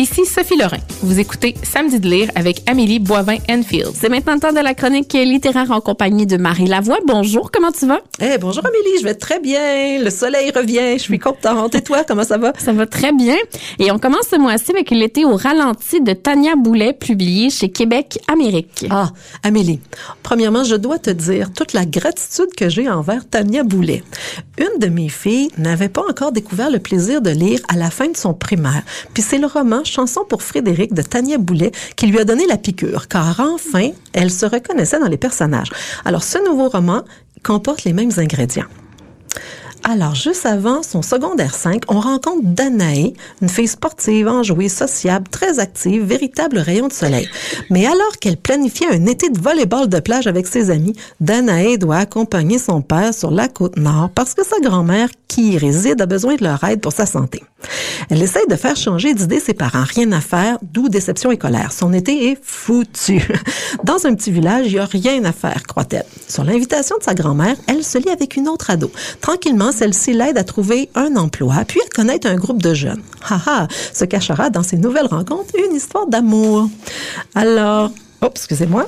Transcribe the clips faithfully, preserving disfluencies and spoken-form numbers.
Ici Sophie Lorrain. Vous écoutez Samedi de lire avec Amélie Boivin-Enfield. C'est maintenant le temps de la chronique littéraire en compagnie de Marie Lavoie. Bonjour, comment tu vas? Eh hey, bonjour Amélie, je vais très bien. Le soleil revient, je suis contente. Et toi, comment ça va? Ça va très bien. Et on commence ce mois-ci avec L'été au ralenti de Tania Boulet, publié chez Québec Amérique. Ah, Amélie, premièrement, je dois te dire toute la gratitude que j'ai envers Tania Boulet. Une de mes filles n'avait pas encore découvert le plaisir de lire à la fin de son primaire. Puis c'est le roman Chanson pour Frédéric de Tania Boulet qui lui a donné la piqûre, car enfin, elle se reconnaissait dans les personnages. Alors, ce nouveau roman comporte les mêmes ingrédients. Alors, juste avant son secondaire cinq, on rencontre Danae, une fille sportive, enjouée, sociable, très active, véritable rayon de soleil. Mais alors qu'elle planifiait un été de volleyball de plage avec ses amis, Danae doit accompagner son père sur la Côte-Nord parce que sa grand-mère, qui y réside, a besoin de leur aide pour sa santé. Elle essaye de faire changer d'idée ses parents. Rien à faire, d'où déception et colère. Son été est foutu. Dans un petit village, il n'y a rien à faire, croit-elle. Sur l'invitation de sa grand-mère, elle se lie avec une autre ado. Tranquillement, celle-ci l'aide à trouver un emploi, puis à connaître un groupe de jeunes. Haha, se cachera dans ces nouvelles rencontres une histoire d'amour. Alors, oh, excusez-moi.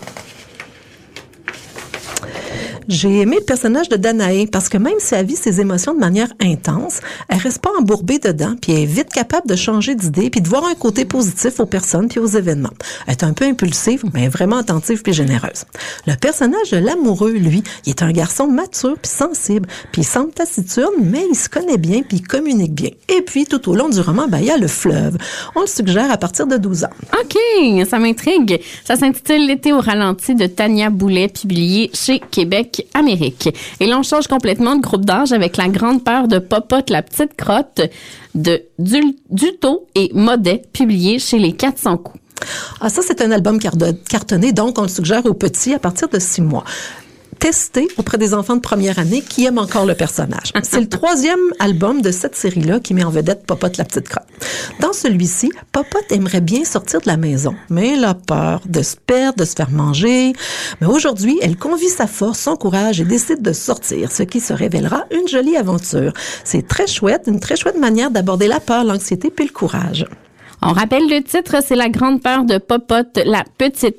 J'ai aimé le personnage de Danae parce que même si elle vit ses émotions de manière intense, elle reste pas embourbée dedans, puis elle est vite capable de changer d'idée puis de voir un côté positif aux personnes puis aux événements. Elle est un peu impulsive, mais vraiment attentive puis généreuse. Le personnage de l'amoureux, lui, il est un garçon mature puis sensible, puis il semble taciturne, mais il se connaît bien puis il communique bien. Et puis, tout au long du roman, ben, il y a le fleuve. On le suggère à partir de douze ans. OK, ça m'intrigue. Ça s'intitule L'été au ralenti de Tania Boulet, publié chez Québec Amérique. Et là, on change complètement de groupe d'âge avec La grande peur de Popote, la petite crotte de Dul- Duto et Modet, publié chez Les quatre cents coups. Ah, ça, c'est un album cartonné, donc on le suggère aux petits à partir de six mois. Testé auprès des enfants de première année qui aiment encore le personnage. C'est le troisième album de cette série-là qui met en vedette Popote la petite crotte. Dans celui-ci, Popote aimerait bien sortir de la maison, mais elle a peur de se perdre, de se faire manger. Mais aujourd'hui, elle confie sa force, son courage et décide de sortir, ce qui se révélera une jolie aventure. C'est très chouette, une très chouette manière d'aborder la peur, l'anxiété puis le courage. On rappelle le titre, c'est La grande peur de Popote, la petite